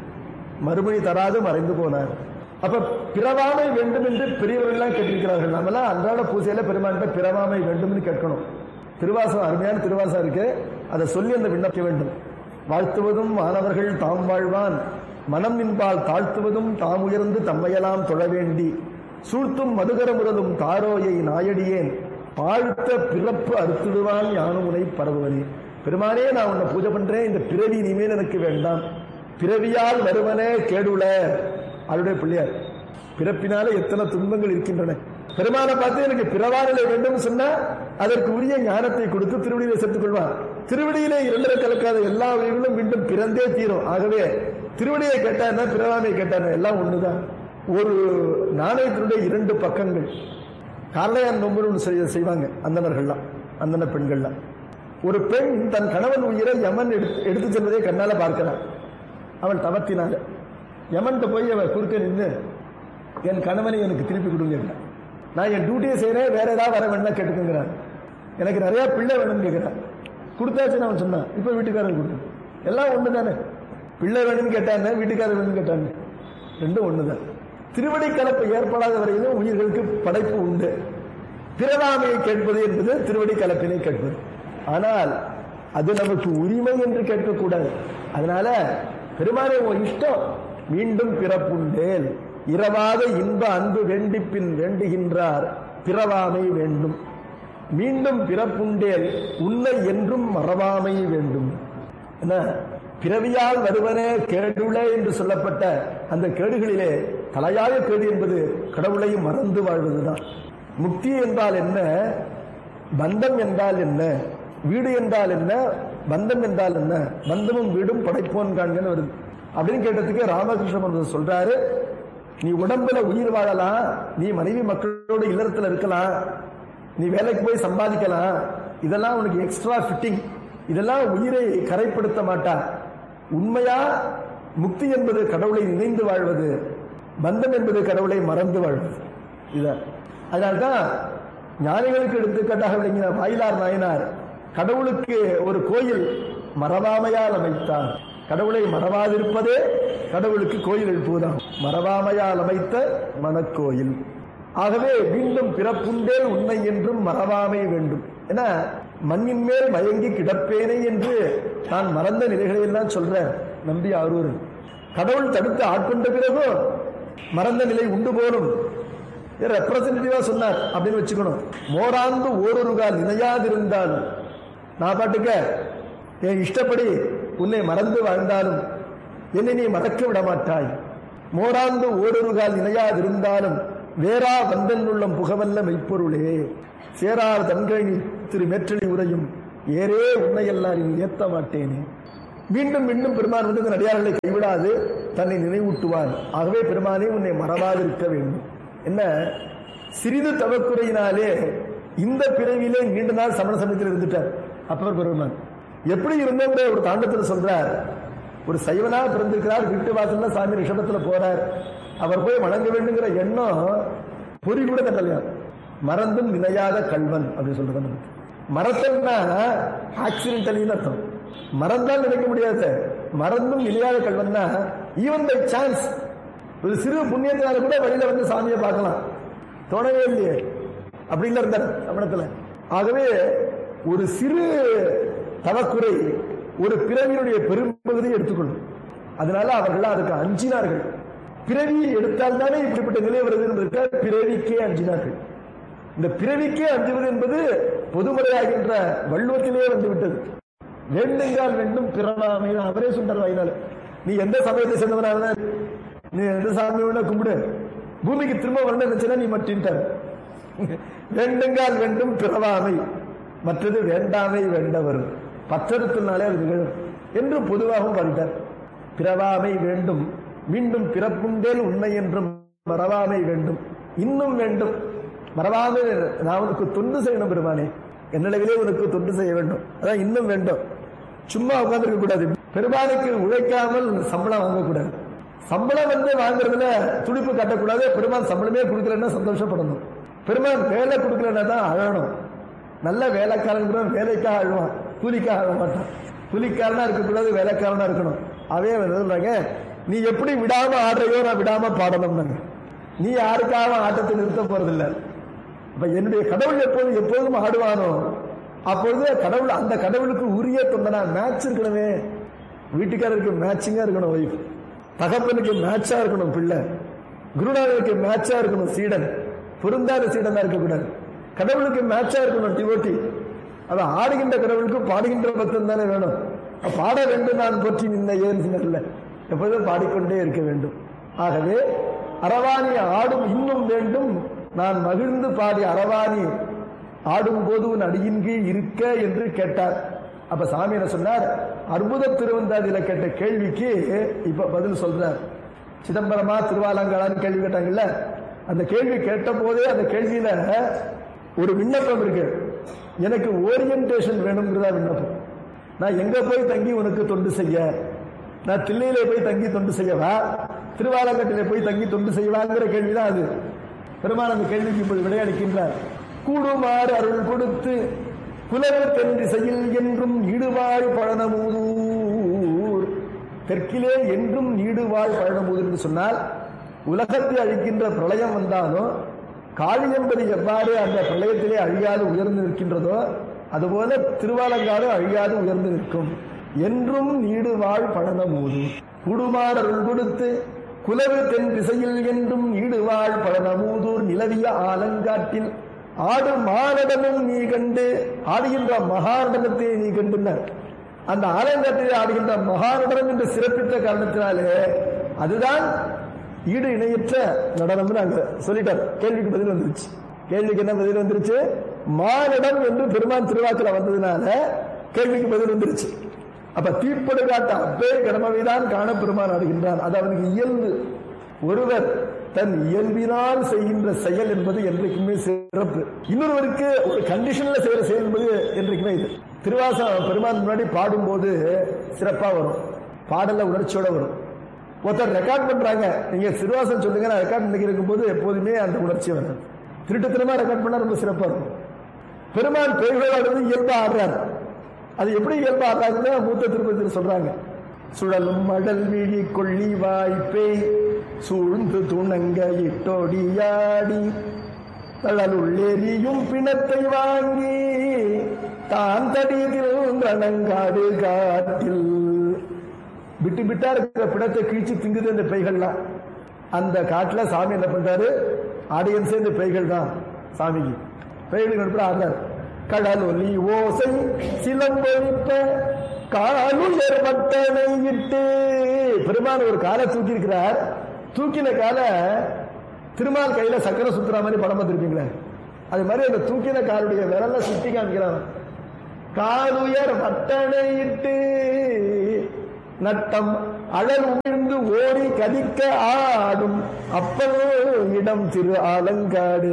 மறுமொழி தராது மறைந்து போனார். அப்ப பிறவாமை வேண்டும் என்று பெரியவர்கள் எல்லாம் கேட்டிருக்கிறார்கள். நம்மளாம் அன்றாட பூசையில பெருமான்கிட்ட பிறவாமை வேண்டும் என்று கேட்கணும். திருவாசம் அருமையான திருவாசம் இருக்கு, அதை சொல்லி அந்த விண்ணப்பிக்க வேண்டும். வாழ்த்துவதும் மாணவர்கள் தாம் வாழ்வான், மனம் நின்பால் தாழ்த்துவதும் தாம் உயர்ந்து தம்மையெல்லாம் தொழ வேண்டி, சூழ்த்தும் மதுகர முதலும் தாரோயை நாயடியேன், பாழ்த்த பிறப்பு அறுத்துடுவான் யானும் உனை பரவுவனே. பெருமானே, நான் உன்னை பூஜை பண்றேன், இந்த பிறவி இனிமேல் எனக்கு வேண்டாம், பிறவியால் வருவனே கேடுல. அவருடைய பிள்ளையார் பிறப்பினால எத்தனை துன்பங்கள் இருக்கின்றன. பெருமானை பார்த்து எனக்கு பிறவாநிலை வேண்டும் சொன்னா அதற்கு உரிய ஞானத்தை கொடுத்து திருவடியிலே சேர்த்துக் கொள்வார். திருவடியிலே இரண்டரை கலக்காத எல்லா உயிர்களும் மீண்டும் பிறந்தே தீரும். ஆகவே திருவடியை கேட்டான பிறவாமை கேட்டான எல்லாம் ஒண்ணுதான். ஒரு நாணயத்தினுடைய இரண்டு பக்கங்கள். கார்லையான் நோம்புன்னு செய்வாங்க அந்தணர்கள்லாம், அந்தன பெண்கள்லாம். ஒரு பெண் தன் கணவன் உயிரை யமன் எடுத்து செல்வதை கண்ணால பார்க்கிறான். அவள் தவத்தினால யமன்கிட்ட போய் அவள் குறுக்க நின்று என் கணவனை எனக்கு திருப்பி கொடுங்க, நான் என் டியூட்டியை செய்யறேன், வேற ஏதாவது வர வேண்டாம் கேட்டுக்குங்கிறான். எனக்கு நிறைய பிள்ளை வேணும்னு கேட்கிறான். கொடுத்தாச்சுன்னு அவன் சொன்னான். இப்ப வீட்டுக்காரன் கொடுத்து எல்லாம் ஒண்ணு தானே. பிள்ளை வேணும்னு கேட்டாங்க, வீட்டுக்காரர் வேணும்னு கேட்டாங்க, ரெண்டும் ஒண்ணுதான். திருவடி கலப்பு ஏற்படாத வரையிலும் உயிர்களுக்கு படைப்பு உண்டு. பிறவாமையை கேட்பது என்பது திருவடி கலப்பினை கேட்பது. ஆனால் அது நமக்கு உரிமை என்று கேட்கக்கூடாது. அதனால பெருமானே உன் இஷ்டம், மீண்டும் பிறப்புண்டேல் இரவாத இன்ப அன்பு வேண்டிப்பின் வேண்டுகின்றார் பிறவாமை வேண்டும். மீண்டும் பிறப்புண்டேல் உன்னை என்றும் மறவாமை வேண்டும். என்ன, பிறவியால் வருவனே கேடுளே என்று சொல்லப்பட்ட அந்த கேடுகளிலே தலையாய கேடு என்பது கடவுளையும் மறந்து வாழ்வதுதான். முக்தி என்றால் என்ன, பந்தம் என்றால் என்ன, வீடு என்றால் என்ன, பந்தம் என்றால் என்ன, பந்தமும் வீடும் படைப்போன் காண்கன்னு வருது. அப்படின்னு கேட்டதுக்கு ராமகிருஷ்ணன் சொல்றாரு, நீ உடம்புல உயிர் வாழலாம், நீ மனைவி மக்களோட இல்லறத்துல இருக்கலாம், நீ வேலைக்கு போய் சம்பாதிக்கலாம், இதெல்லாம் உனக்கு எக்ஸ்ட்ரா ஃபிட்டிங், இதெல்லாம் உயிரை கரைப்படுத்த மாட்டா. உண்மையா முக்தி என்பது கடவுளை நினைந்து வாழ்வது, பந்தம் என்பது கடவுளை மறந்து வாழ்வது. இதான். அதனால்தான் ஞானிகளுக்கு எடுத்துக்காட்டாக விளங்கின வாயிலார் நாயனார் கடவுளுக்கு ஒரு கோயில் மறவாமையால் அமைத்தார். கடவுளை மறவாதிருப்பதே கடவுளுக்கு கோயில் எழுப்புவதாம். மறவாமையால் அமைத்த மனக்கோயில். ஆகவே மீண்டும் பிறப்புண்டேல் உண்மை என்றும் மறவாமை வேண்டும். என மண்ணின் மேல் மயங்கி கிடப்பேனே என்று நான் மறந்த நிலைகளை எல்லாம் சொல்ற நம்பி ஆரூர். கடவுள் தடுத்து ஆட்கொண்ட பிறகும் மறந்த நிலை உண்டு போலும் ரெப்ரசன்டேட்டிவா சொன்னார் அப்படின்னு வச்சுக்கணும். மோராந்து ஓரொருகால் நினையாதிருந்தால், நான் பாட்டுக்க என் இஷ்டப்படி உன்னை மறந்து வாழ்ந்தாலும் என்னை நீ மறக்க விட மாட்டாய். மோராந்து ஓரொருகால் நினையாதிருந்தாலும் வேறா வந்தன் உள்ளம் புகவல்ல மெய்ப்பொருளே. சேரார் தன்கழி திரு மேற்றலி உரையும் ஏரே உன்னையெல்லாம் நீ ஏத்த மாட்டேனே. மீண்டும் மீண்டும் பெருமான் வந்து நடிகார்களை கைவிடாது தன்னை நினைவூட்டுவான். ஆகவே பெருமானே உன்னை மறவாதிருக்க வேண்டும். என்ன, சிறிது தவக்குறையினாலே இந்த பிறவிலே நீண்ட நாள் சமண சமயத்தில் இருந்துட்டார் அப்பர் பெருமான். எப்படி இருந்தோங்கிற ஒரு தாண்டத்தில் சொல்றார். ஒரு சைவனா பிறந்திருக்கிறார், வீட்டு வாசல்ல சாமி ரிஷபத்துல போறார், அவர் போய் வணங்க வேண்டுங்கிற எண்ணம் பொறி கூட தட்டலையா. மறந்தும் நினையாத கல்வன் அப்படின்னு சொல்றது. மறத்தல்னா ஆக்சிடென்டலின்னு அர்த்தம். மறந்தால் நினைக்க முடியாது. மறந்தும் நினையாத கல்வன்னா ஈவன் பை சான்ஸ், ஒரு சிறு புண்ணியத்தினால கூட வழியில வந்து சாமியை பார்க்கலாம், தோணவே இல்லையே அப்படின்னு இருந்தார் தமிழத்துல. ஆகவே ஒரு சிறு தவக்குறை ஒரு பிறவியினுடைய பெரும்பகுதியை எடுத்துக்கொள்ளும். அதனால அவர்கள் அதுக்கு அஞ்சினார்கள். பிறவியை எடுத்தால் தானே இப்படிப்பட்ட நிலை வருது, பிறவிக்கே அஞ்சினார்கள். இந்த பிறவிக்கே அஞ்சுவது என்பது பொதுமுறையாகின்ற வள்ளுவத்திலே வந்துவிட்டது. வேண்டுங்கால் வேண்டும் பிறவாமை, அவரே சொன்னார் வாயினால. நீ எந்த சமயத்தை சேர்ந்தவனால நீ எந்த சாமி வேணா கும்பிடு, பூமிக்கு திரும்ப வரணும் நினைச்சுன்னா நீ மட்டின்ட்டார். வேண்டுங்கால் வேண்டும் பிறவாமை, மற்றது வேண்டாமை வேண்ட வரும், பற்றறுத்தினாலே அது நிகழும் என்று பொதுவாகவும் பாடிட்டார். பிறவாமை வேண்டும், மீண்டும் பிறப்புண்டேல் உண்மை என்றும் மறவாமை வேண்டும், இன்னும் வேண்டும். மறவாமை, நான் உனக்கு தொண்டு செய்யணும் பெருமானே, என்னளவிலே உனக்கு தொண்டு செய்ய வேண்டும், அதான் இன்னும் வேண்டும். சும்மா உட்கார்ந்துருக்க கூடாது. பெருமானுக்கு உழைக்காமல் சம்பளம் வாங்கக்கூடாது. சம்பளம் வந்து வாங்குறதுல துடிப்பு காட்டக்கூடாது. பெருமான் சம்பளமே கொடுக்கலன்னா சந்தோஷப்படணும். பெருமான் வேலை கொடுக்கலன்னா தான் அழணும். நல்ல வேலைக்காரன் கூட வேலைக்காக அழுவான், கூலிக்காக அழ மாட்டான். கூலிக்காரனா இருக்கக்கூடாது, வேலைக்காரனா இருக்கணும். அவே சொல்றாங்க, நீ எப்படி விடாம ஆடுறையோ நான் விடாம பாடணும். நீ யாருக்காக ஆட்டத்தை நிறுத்த போறதில்லை. இப்ப என்னுடைய கடவுள் எப்போதும் ஆடுவானோ அப்பொழுது கடவுள், அந்த கடவுளுக்கு உரிய தொண்டனா மேட்ச் இருக்கணுமே. வீட்டுக்காரருக்கு மேட்சிங்கா இருக்கணும் ஒய்ஃப், தகப்பனுக்கு மேட்சா இருக்கணும் பிள்ளை, குருநாதருக்கு மேட்சா இருக்கணும் சீடன், பொருந்தாத சீடனா இருக்கக்கூடாது. கடவுளுக்கு மேட்சா இருக்கணும் டிவோட்டி. அவன் ஆடுகின்ற கடவுளுக்கு பாடுகின்ற பக்தன் தானே வேணும். பாட வேண்டும் நான் போற்றி நின்ன ஏன் எப்போதும் பாடிக்கொண்டே இருக்க வேண்டும். ஆகவே அரவாணி ஆடும் இன்னும் வேண்டும், நான் மகிழ்ந்து பாடி அரவாணி ஆடும் போது உன் அடியின் கீழ் இருக்க என்று கேட்டார். அப்ப சாமி என்ன சொன்னார்? அற்புத திருவந்தாதியில கேட்ட கேள்விக்கு இப்ப பதில் சொல்றார். சிதம்பரமா திருவாலங்காளான்னு கேள்வி கேட்டாங்கல்ல, அந்த கேள்வி கேட்ட போதே அந்த கேள்வியில ஒரு விண்ணப்பம் இருக்கு. எனக்கு ஓரியன்டேஷன் வேணுங்கிறதா விண்ணப்பம். நான் எங்க போய் தங்கி உனக்கு தொண்டு செய்ய? நான் தில்லையில போய் தங்கி தொண்டு செய்யவா, திருவாலங்கட்டில போய் தங்கி தொண்டு செய்வாங்கிற கேள்விதான் அது. பெருமான் அந்த கேள்விக்கு இப்போது விளையாடுகின்றார். கூடுமாறு அருள் கொடுத்து புலவர் தென் திசையில் என்றும் ஈடுவாழ் பழனமூதூர். தெற்கிலே என்றும் ஈடுவாழ் பழனமூதூர் என்று சொன்னால், உலகத்தை அழிக்கின்ற பிரளயம் வந்தாலும் காளி என்பது எவ்வாறு அந்த பிரளயத்திலே அழியாது உயர்ந்து நிற்கின்றதோ அதுபோல திருவாலங்காடு அழியாது உயர்ந்து நிற்கும். என்றும் நீடுவாழ் பழனமூதூர். கூடுமாறு அருள் கொடுத்து குலவு தென் திசையில் என்றும் ஈடுவாழ் பழனமூதூர் நிலவிய ஆலங்காட்டில் ஆடு மானடமும் நீ கண்டு. ஆடுகின்ற மகாநடனத்தை நீ கண்டுனர். அந்த ஆலங்காட்டில் ஆடுகின்ற மகாநடனம் என்று சிறப்பித்த காரணத்தினாலே அதுதான் ஈடு இணையற்ற நடனம்னு அங்க சொல்லிட்டார். கேள்விக்கு பதில் வந்துருச்சு. கேள்விக்கு என்ன பதில் வந்துருச்சு? மானிடம் என்று பெருமான் திருவாக்கில வந்ததுனால கேள்விக்கு பதில் வந்துருச்சு. அப்ப தீப்படு காட்ட அப்பே கடமைதான் காண பெருமான் ஆடுகின்றான். அது அவனுக்கு இயல்பு. ஒருவர் தன் இயல்பினால் செய்கின்ற செயல் என்பது என்றைக்குமே சிறப்பு. இன்னொருவருக்கு ஒரு கண்டிஷன்ல செய்யற செயல் என்பது என்றைக்குமே இது. திருவாசகம் பெருமான் முன்னாடி பாடும்போது சிறப்பா வரும், பாடல உணர்ச்சியோட வரும். ஒருத்தர் ரெக்கார்ட் பண்றாங்க, நீங்க திருவாசகம் சொல்லுங்க, நான் ரெக்கார்ட் பண்ணி இருக்கும் போது எப்போதுமே அந்த உணர்ச்சி வரும். திருட்டுத்தனமா ரெக்கார்ட் பண்ணா ரொம்ப சிறப்பா இருக்கும். பெருமான் பேய்களோடு இயல்பா ஆடுறாரு. அது எப்படி இயல்பா ஆடுறாங்க மூத்த திருப்பதியில் சொல்றாங்க. சுழலும் மடல் விழி கொள்ளி வாய்ப்பே சூழ்ந்து துணங்க இட்டோடியாடி தழலுள்ளெறியும் பிணத்தை வாங்கி தான் தடியில் கணங்காடு காட்டில். விட்டு விட்டா இருக்கிற பிணத்தை கிழிச்சு திங்குது இந்த பேய்கள்லாம். அந்த காட்டுல சாமி என்ன பண்றாரு? ஆடியன்ஸே இந்த பேய்கள் தான் சாமிக்கு. பேய்களுக்கு ஆடுறாரு. கடல் ஒலி ஓசை சிலம்பொழிப்ப காலுயர் பட்டனை இட்டு. பெருமான் ஒரு காலை தூக்கி இருக்கிறார். தூக்கின கால திருமால் கையில சக்கர சுத்துற மாதிரி படம் பார்த்திருப்பீங்களே, அது மாதிரி அந்த தூக்கின காலுடைய விரல சுத்தி காமிக்கிறான். காலுயர் பட்டனை இட்டு நட்டம் அழல் உமிழ்ந்து ஓடி கதிக்க ஆடும் அப்போ இடம் திரு ஆலங்காடு.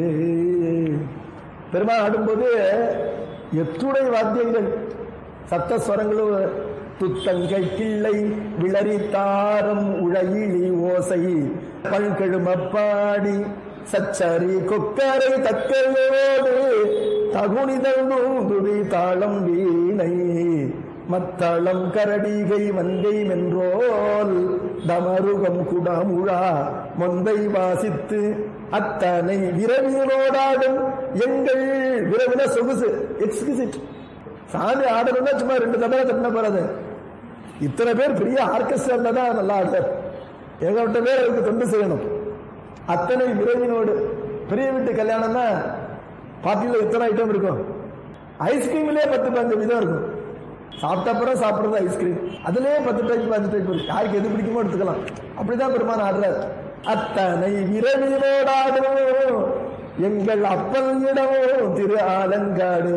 பெருமாள் ஆடும்போது எத்துணை வாத்தியங்கள், சப்தஸ்வரங்களும், துத்தங்கை கிள்ளை விளரி தாரம் உழையிலி ஓசை பல்கெழுமப்பாடி சச்சரி கொக்கரை தக்கரோடு தகுனிதல் நூதுடி தாளம் வீணை மத்தளம் கரடிகை மந்தை மென்றோல் தமருகம் குடாமுழா மொந்தை வாசித்து அத்தனை விரவினோடாடும் எங்கள் விரவின சொகுசு எக்ஸ்கிசிட். சாமி ஆடணும்னா சும்மா 2 தடவை தட்டின போறது. இத்தனை பேர் பெரிய ஆர்கெஸ்ட்ரா தான் நல்லா ஆடுறார். ஏகப்பட்ட பேர் அதுக்கு தொண்டு செய்யணும். அத்தனை விரைவினோடு. பெரிய வீட்டு கல்யாணம்னா பாட்டில எத்தனை ஐட்டம் இருக்கும்? ஐஸ்கிரீம்லயே 10-15 விதம் இருக்கும். சாப்பிட்டப்புறம் சாப்பிடுறது ஐஸ்கிரீம், அதுலயே 10 டைப் 5 டைப் இருக்கு. யாருக்கு எது பிடிக்குமோ எடுத்துக்கலாம். அப்படிதான் பெருமான் ஆடுறார். அத்தனை விரைவினோடாடும் எங்கள் அப்பல் இடமோ திரு ஆலங்காடு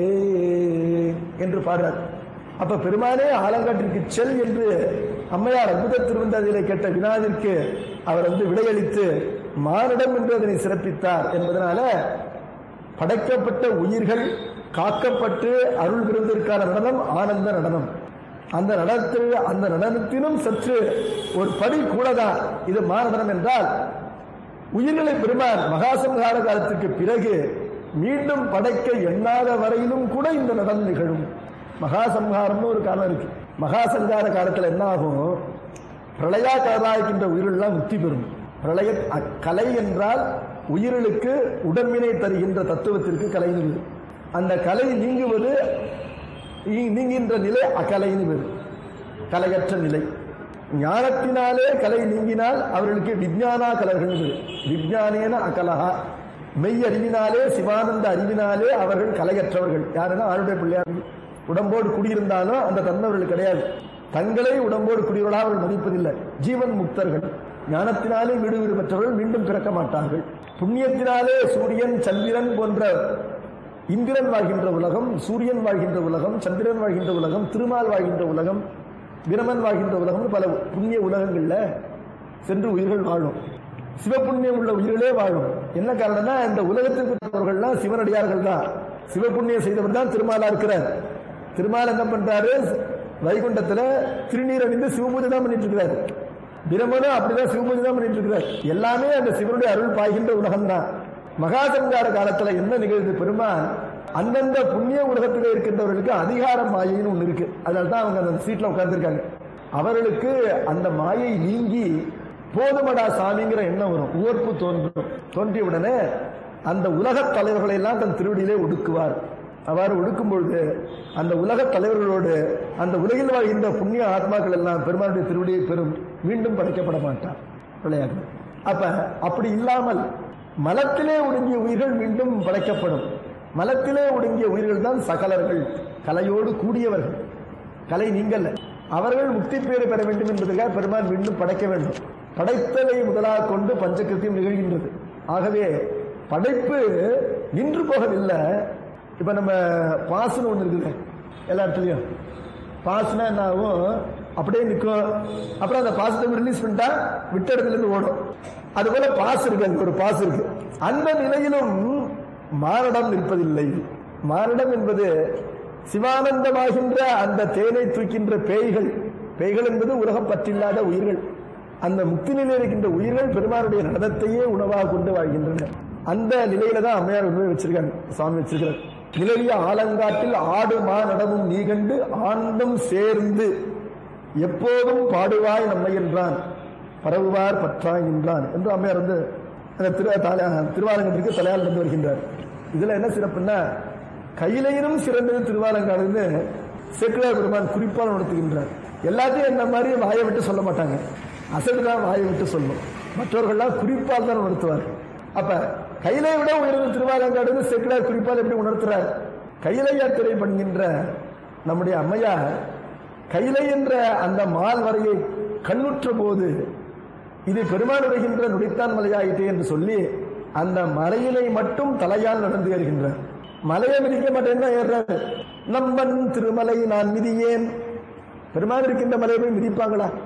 என்று பாடுறார். அப்ப பெருமானே ஆலங்காட்டிற்கு செல் என்று அம்மையார் அற்புத திருவந்தாதியிலே கேட்ட வினாவிற்கு அவர் விடையளித்து மானிடம் என்று அதனை சிறப்பித்தார் என்பதனால படைக்கப்பட்ட உயிர்கள் காக்கப்பட்டு அருள் பெறுவதற்கான நடனம் ஆனந்த நடனம். அந்த நடனத்திலும் சற்று ஒரு படி கூடதான் இது மாநடனம் என்றால், உயிர்களை பெருமான் மகாசம்ஹார காலத்துக்கு பிறகு மீண்டும் படைக்க எண்ணாத வரையிலும் கூட இந்த நடனம் நிகழும். மகாசம்ஹாரம்னு ஒரு காலம் இருக்கு. மகாசங்கார காலத்தில் என்ன ஆகும்? பிரளயா கலாய்க்கின்ற உயிரெல்லாம் முக்தி பெறும். பிரளய கலை என்றால் உயிர்களுக்கு உடம்பினை தருகின்ற தத்துவத்திற்கு கலை நிலை. அந்த கலை நீங்குகின்ற நிலை அகலைன்னு பெறும். கலையற்ற நிலை. ஞானத்தினாலே கலை நீங்கினால் அவர்களுக்கு விஞ்ஞானா கலர்கள் பெறும். விஞ்ஞானேன அகலகா. மெய் அறிவினாலே சிவானந்த அறிவினாலே அவர்கள் கலையற்றவர்கள். யாருன்னா ஆளுடைய பிள்ளையார்கள். உடம்போடு குடியிருந்தாலும் அந்த தன்மை அவர்கள் கிடையாது. தங்களை உடம்போடு குடியவர்களாக அவர்கள் மதிப்பதில்லை. ஜீவன் முக்தர்கள். ஞானத்தினாலே வீடு வீடு பெற்றவர்கள் மீண்டும் பிறக்க மாட்டார்கள். புண்ணியத்தினாலே சூரியன் சந்திரன் போன்ற இந்திரன் வாழ்கின்ற உலகம், சூரியன் வாழ்கின்ற உலகம், சந்திரன் வாழ்கின்ற உலகம், திருமால் வாழ்கின்ற உலகம், பிரமன் வாழ்கின்ற உலகம், பல புண்ணிய உலகங்கள்ல சென்று உயிர்கள் வாழும். சிவபுண்ணியம் உள்ள உயிர்களே வாழும். என்ன காரணம்னா இந்த உலகத்திற்கு சிவனடியார்கள் தான். சிவபுண்ணியம் செய்தவர் தான் திருமாலா இருக்கிறார். திருமால் என்ன பண்றாரு? வைகுண்டத்துல திருநீர் அணிந்து சிவபூஜை தான் பண்ணிட்டு இருக்கிறார். பிரமனும் அப்படிதான் சிவபூஜை தான் பண்ணிட்டு இருக்கிறார். எல்லாமே அந்த சிவனுடைய அருள் பாய்கின்ற உலகம் தான். மகாசங்கார காலத்துல என்ன நிகழ்வு? பெருமான் அந்தந்த புண்ணிய உலகத்தில் இருக்கின்றவர்களுக்கு அதிகார மாயைன்னு ஒண்ணு இருக்கு. அதனால்தான் அவங்க அந்த சீட்ல உட்கார்ந்துருக்காங்க. அவர்களுக்கு அந்த மாயை நீங்கி போதுமடா சாமிங்கிற எண்ணம் வரும். உவர்ப்பு தோன்றும். தோன்றிய உடனே அந்த உலக தலைவர்களை எல்லாம் தன் திருவடியிலே ஒடுக்குவார். அவ்வாறு ஒடுக்கும் பொழுது அந்த உலக தலைவர்களோடு அந்த உலகில் வாழ்கின்ற புண்ணிய ஆத்மாக்கள் எல்லாம் பெருமானுடைய திருவடியை பெறும். மீண்டும் படைக்கப்பட மாட்டார் பிள்ளையாக. அப்ப அப்படி இல்லாமல் மலத்திலே ஒடுங்கிய உயிர்கள் மீண்டும் படைக்கப்படும். மலத்திலே ஒடுங்கிய உயிர்கள் தான் சகலர்கள், கலையோடு கூடியவர்கள். கலை நீங்கல்ல. அவர்கள் முக்தி பேறு பெற வேண்டும் என்பதற்காக பெருமான் மீண்டும் படைக்க வேண்டும். படைத்தலை முதலாக கொண்டு பஞ்சகிருத்தியம் நிகழ்கின்றது. ஆகவே படைப்பு நின்று போகவில்லை. இப்ப நம்ம பாசுன்னு ஒண்ணு இருக்குது எல்லா இடத்துலயும். பாசுனா என்ன ஆகும்? அப்படியே நிற்கும். அப்புறம் அந்த பாசத்தை ரிலீஸ் பண்ணிட்டா விட்ட இடத்துல இருந்து ஓடும். அது போல பாசு இருக்கு, அங்க ஒரு பாசு இருக்கு. அந்த நிலையிலும் மாரடம் நிற்பதில்லை. மாரடம் என்பது சிவானந்தமாகின்ற அந்த தேனை தூக்கின்ற பேய்கள். பேய்கள் என்பது உலகம் பற்றில்லாத உயிர்கள். அந்த முக்தி நிலையில் இருக்கின்ற உயிர்கள் பெருமானுடைய நடனத்தையே உணவாக கொண்டு வாழ்கின்றன. அந்த நிலையில தான் அம்மையார் உண்மை வச்சிருக்காங்க, சுவாமி வச்சிருக்கிறார். நிலவிய ஆலங்காட்டில் ஆடு மா நடமும் நீ கண்டு ஆனந்தம் சேர்ந்து எப்போதும் பாடுவாய் நம்மை என்றான், பரவுவார் பற்றாய் என்றான் என்று அம்மையார் வந்து திருவாலங்கத்திற்கு தலையால் நடந்து வருகின்றார். இதுல என்ன சிறப்புன்னா, கையிலையிலும் சிறந்தது திருவாலங்காடுன்னு சேக்கிழார் பெருமான் குறிப்பால் நடத்துகின்றார். எல்லாத்தையும் என்ன மாதிரி வாயை விட்டு சொல்ல மாட்டாங்க, அசடுதான் வாயை விட்டு சொல்லும். மற்றவர்கள்லாம் குறிப்பால் தான் உணர்த்துவார். அப்ப கையிலை விட உயர்ந்த திருவாலங்காடுன்னு சேக்கிழார் குறிப்பால் எப்படி உணர்த்துறார்? கையிலை யாத்திரை பண்ணுகின்ற நம்முடைய அம்மையார் கையிலை என்ற அந்த மால் வரையை கண்ணுற்ற போது இது பெருமான் உரைகின்ற நுடித்தான் மலையாயிட்டே என்று சொல்லி அந்த மலையினை மட்டும் தலையால் நடந்து ஏறுகின்றார். மலையை மிதிக்க மாட்டேன்னா ஏறாரு. நம்பன் திருமலை நான் மிதியேன். பெருமான் இருக்கின்ற மலையை போய் மிதிப்பாங்களா?